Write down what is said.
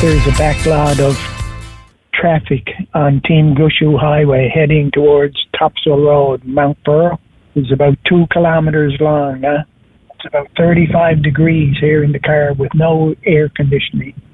there's a backlot of traffic on Team Gushu Highway heading towards Topsail Road. Mount Burrow is about 2 kilometers long. It's about 35 degrees here in the car with no air conditioning.